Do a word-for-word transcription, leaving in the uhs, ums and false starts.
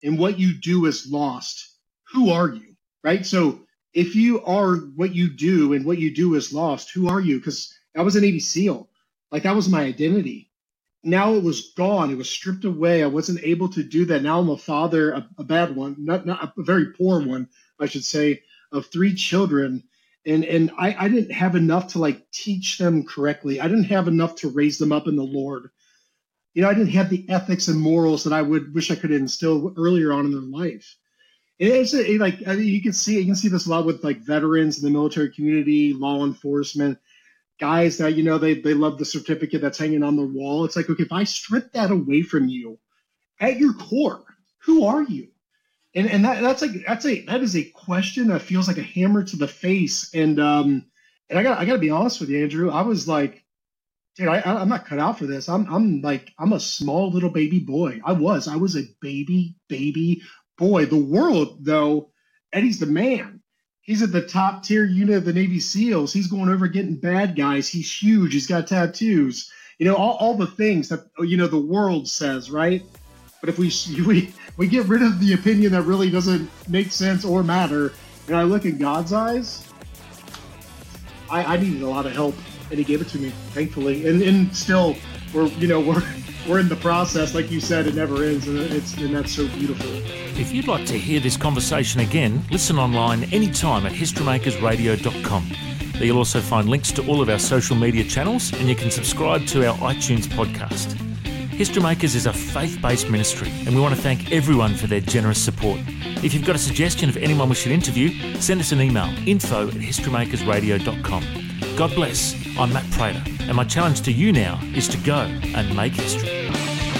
and what you do is lost, who are you, right? So if you are what you do and what you do is lost, who are you? Because I was a Navy SEAL. Like, that was my identity. Now it was gone. It was stripped away. I wasn't able to do that. Now I'm a father, a, a bad one, not, not a very poor one, I should say, of three children. And and I, I didn't have enough to like teach them correctly. I didn't have enough to raise them up in the Lord. You know, I didn't have the ethics and morals that I would wish I could instill earlier on in their life. It's a, it, like I mean, you can see you can see this a lot with like veterans in the military community, law enforcement, guys that, you know, they they love the certificate that's hanging on their wall. It's like, okay, if I strip that away from you, at your core, who are you? And and that that's like that's a that is a question that feels like a hammer to the face. And um and I got I got to be honest with you, Andrew. I was like, dude, I I'm not cut out for this. I'm I'm like I'm a small little baby boy. I was I was a baby baby boy. The world, though, Eddie's the man. He's at the top tier unit of the Navy SEALs. He's going over getting bad guys. He's huge. He's got tattoos. You know, all, all the things that, you know, the world says, right? But if we we we get rid of the opinion that really doesn't make sense or matter, and I look in God's eyes, I, I needed a lot of help, and He gave it to me, thankfully. And and still, we're you know we're we're in the process, like you said, it never ends, and it's and that's so beautiful. If you'd like to hear this conversation again, listen online anytime at history makers radio dot com. There you'll also find links to all of our social media channels, and you can subscribe to our iTunes podcast. History Makers is a faith-based ministry, and we want to thank everyone for their generous support. If you've got a suggestion of anyone we should interview, send us an email, info at history makers radio dot com. God bless. I'm Matt Prater, and my challenge to you now is to go and make history.